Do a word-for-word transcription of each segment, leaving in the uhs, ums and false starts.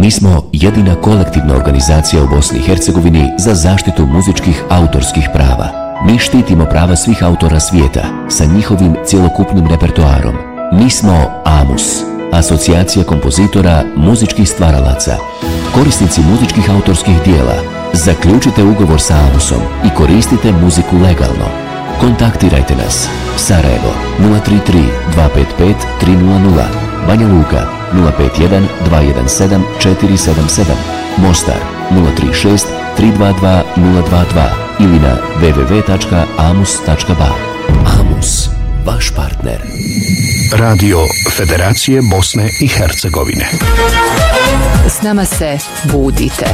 Mi smo jedina kolektivna organizacija u Bosni i Hercegovini za zaštitu muzičkih autorskih prava. Mi štitimo prava svih autora svijeta sa njihovim cjelokupnim repertoarom. Mi smo AMUS, Asocijacija kompozitora muzičkih stvaralaca. Korisnici muzičkih autorskih dijela, zaključite ugovor sa AMUSom i koristite muziku legalno. Kontaktirajte nas. Sarajevo nula tri tri dva pet pet tri nula nula, Banja Luka nula pet jedan dva jedan sedam četiri sedam sedam, Mostar nula tri šest tri dva dva nula dva dva ili na w w w tačka amus tačka ba. AMUS, vaš partner. Radio Federacije Bosne i Hercegovine. S nama se budite.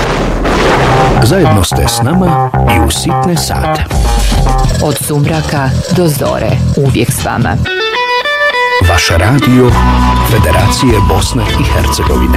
Zajedno ste s nama i u sitne sate. Od sumraka do zore, uvijek s vama. Vaš radio Federacije Bosne i Hercegovine.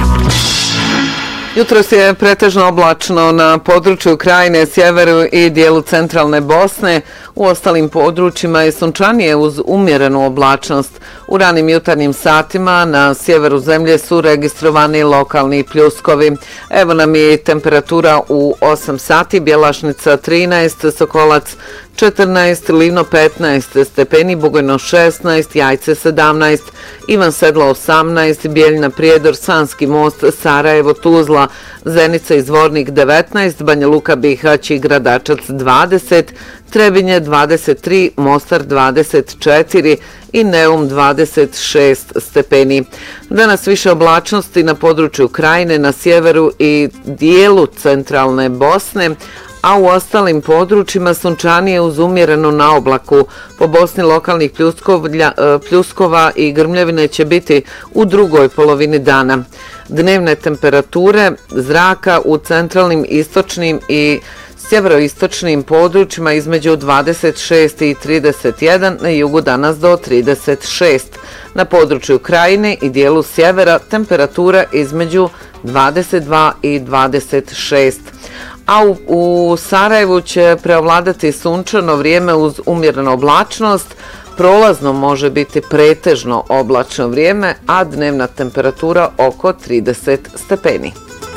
Jutros je pretežno oblačno na području Krajine, sjeveru i dijelu centralne Bosne. U ostalim područjima je sunčanije uz umjerenu oblačnost. U ranim jutarnjim satima na sjeveru zemlje su registrovani lokalni pljuskovi. Evo nam je temperatura u osam sati, Bjelašnica trinaest, Sokolac četrnaest, Livno petnaest stepeni, Bugojno šesnaest, Jajce sedamnaest, Ivan Sedlo osamnaest, Bijeljina Prijedor, Sanski most, Sarajevo, Tuzla, Zenica i Zvornik devetnaest, Banja Luka, Bihać i Gradačac dvadeset, Trebinje dvadeset tri, Mostar dvadeset četiri i Neum dvadeset šest stepeni. Danas više oblačnosti na području Krajine, na sjeveru i dijelu centralne Bosne, a u ostalim područjima sunčanije uz umjerenu naoblaku. Po Bosni lokalnih pljuskova i grmljevine će biti u drugoj polovini dana. Dnevne temperature zraka u centralnim, istočnim i sjeveroistočnim područjima između dvadeset šest i trideset jedan, na jugu danas do trideset šest. Na području Krajine i dijelu sjevera temperatura između dvadeset dva i dvadeset šest. A u, u Sarajevu će preovladati sunčano vrijeme uz umjerenu oblačnost, prolazno može biti pretežno oblačno vrijeme, a dnevna temperatura oko trideset stepeni.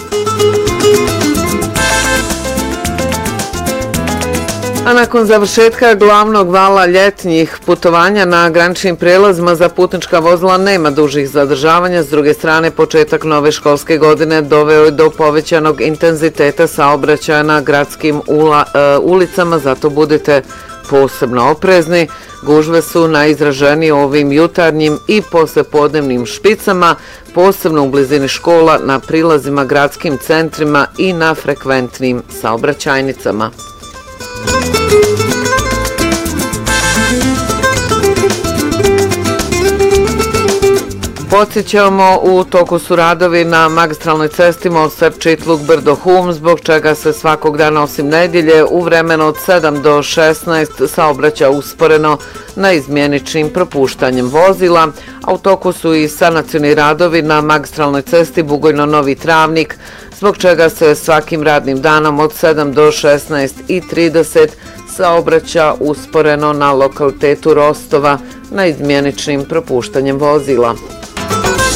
A nakon završetka glavnog vala ljetnjih putovanja na graničnim prijelazima za putnička vozila nema dužih zadržavanja. S druge strane, početak nove školske godine doveo je do povećanog intenziteta saobraćaja na gradskim ula, uh, ulicama, zato budite posebno oprezni. Gužve su najizraženije ovim jutarnjim i poslijepodnevnim špicama, posebno u blizini škola, na prilazima gradskim centrima i na frekventnim saobraćajnicama. Podsjećamo, u toku su radovi na magistralnoj cesti Mostar-Čitluk-Brdo-Hum, zbog čega se svakog dana osim nedjelje u vremenu od sedam do šesnaest saobraća usporeno na izmjeničnim propuštanjem vozila, a u toku su i sanacioni radovi na magistralnoj cesti Bugojno-Novi Travnik, zbog čega se svakim radnim danom od sedam do šesnaest i trideset saobraća usporeno na lokalitetu Rostova na izmjeničnim propuštanjem vozila.